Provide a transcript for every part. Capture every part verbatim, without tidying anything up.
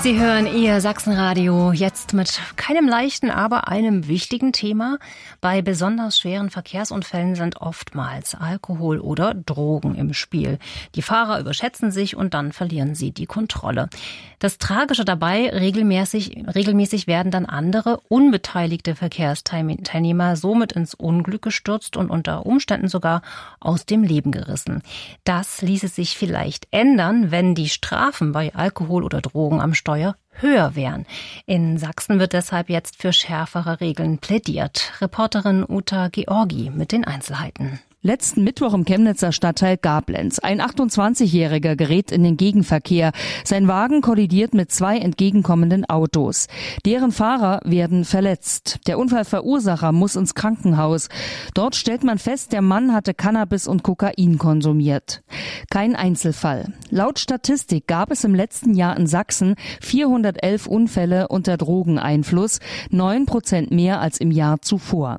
Sie hören Ihr Sachsenradio jetzt mit keinem leichten, aber einem wichtigen Thema. Bei besonders schweren Verkehrsunfällen sind oftmals Alkohol oder Drogen im Spiel. Die Fahrer überschätzen sich und dann verlieren sie die Kontrolle. Das Tragische dabei, regelmäßig, regelmäßig werden dann andere, unbeteiligte Verkehrsteilnehmer somit ins Unglück gestürzt und unter Umständen sogar aus dem Leben gerissen. Das ließe sich vielleicht ändern, wenn die Strafen bei Alkohol oder Drogen am Steuer höher wären. In Sachsen wird deshalb jetzt für schärfere Regeln plädiert. Reporterin Uta Georgi mit den Einzelheiten. Letzten Mittwoch im Chemnitzer Stadtteil Gablenz. Ein achtundzwanzigjähriger gerät in den Gegenverkehr. Sein Wagen kollidiert mit zwei entgegenkommenden Autos. Deren Fahrer werden verletzt. Der Unfallverursacher muss ins Krankenhaus. Dort stellt man fest, der Mann hatte Cannabis und Kokain konsumiert. Kein Einzelfall. Laut Statistik gab es im letzten Jahr in Sachsen vierhundertelf Unfälle unter Drogeneinfluss, neun Prozent mehr als im Jahr zuvor.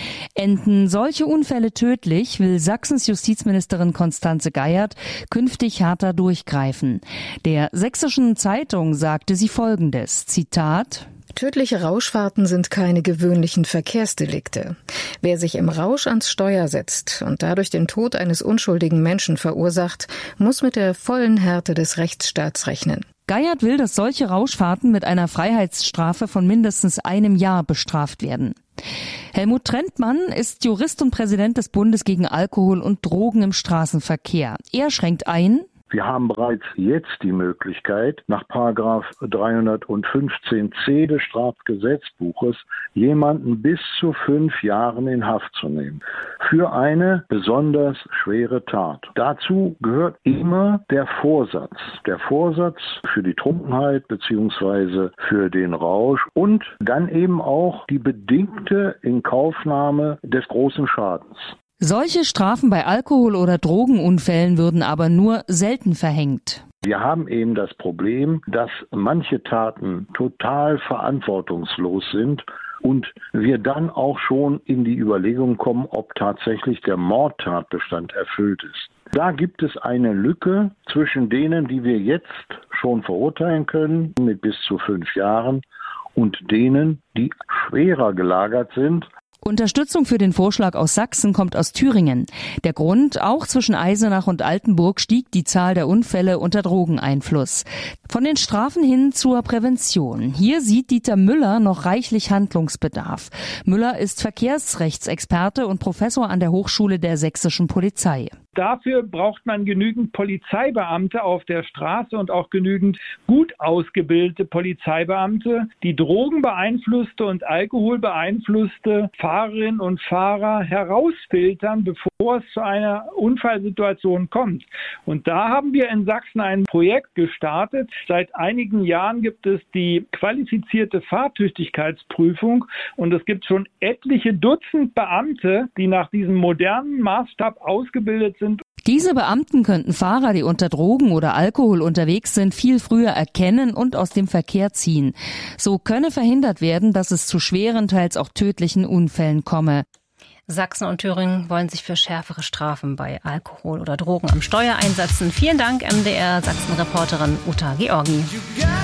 Enden solche Unfälle tödlich, will Sachsens Justizministerin Constanze Geiert künftig härter durchgreifen. Der Sächsischen Zeitung sagte sie Folgendes, Zitat: Tödliche Rauschfahrten sind keine gewöhnlichen Verkehrsdelikte. Wer sich im Rausch ans Steuer setzt und dadurch den Tod eines unschuldigen Menschen verursacht, muss mit der vollen Härte des Rechtsstaats rechnen. Geiert will, dass solche Rauschfahrten mit einer Freiheitsstrafe von mindestens einem Jahr bestraft werden. Helmut Trentmann ist Jurist und Präsident des Bundes gegen Alkohol und Drogen im Straßenverkehr. Er schränkt ein: Wir haben bereits jetzt die Möglichkeit, nach Paragraph dreihundertfünfzehn c des Strafgesetzbuches jemanden bis zu fünf Jahren in Haft zu nehmen. Für eine besonders schwere Tat. Dazu gehört immer der Vorsatz. Der Vorsatz für die Trunkenheit bzw. für den Rausch und dann eben auch die bedingte Inkaufnahme des großen Schadens. Solche Strafen bei Alkohol- oder Drogenunfällen würden aber nur selten verhängt. Wir haben eben das Problem, dass manche Taten total verantwortungslos sind und wir dann auch schon in die Überlegung kommen, ob tatsächlich der Mordtatbestand erfüllt ist. Da gibt es eine Lücke zwischen denen, die wir jetzt schon verurteilen können, mit bis zu fünf Jahren, und denen, die schwerer gelagert sind. Unterstützung für den Vorschlag aus Sachsen kommt aus Thüringen. Der Grund: Auch zwischen Eisenach und Altenburg stieg die Zahl der Unfälle unter Drogeneinfluss. Von den Strafen hin zur Prävention. Hier sieht Dieter Müller noch reichlich Handlungsbedarf. Müller ist Verkehrsrechtsexperte und Professor an der Hochschule der Sächsischen Polizei. Dafür braucht man genügend Polizeibeamte auf der Straße und auch genügend gut ausgebildete Polizeibeamte, die drogenbeeinflusste und alkoholbeeinflusste Fahrerinnen und Fahrer herausfiltern, bevor es zu einer Unfallsituation kommt. Und da haben wir in Sachsen ein Projekt gestartet. Seit einigen Jahren gibt es die qualifizierte Fahrtüchtigkeitsprüfung und es gibt schon etliche Dutzend Beamte, die nach diesem modernen Maßstab ausgebildet sind. Diese Beamten könnten Fahrer, die unter Drogen oder Alkohol unterwegs sind, viel früher erkennen und aus dem Verkehr ziehen. So könne verhindert werden, dass es zu schweren, teils auch tödlichen Unfällen komme. Sachsen und Thüringen wollen sich für schärfere Strafen bei Alkohol oder Drogen am Steuer einsetzen. Vielen Dank, M D R Sachsen-Reporterin Uta Georgi.